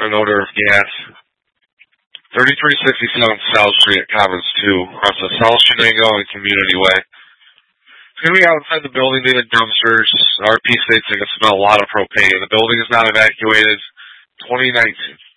an odor of gas. 3367 South Street at Commons 2, across the South Shenango and Community Way. It's going to be outside the building near the dumpsters. RP states they can smell a lot of propane. The building is not evacuated. 2019.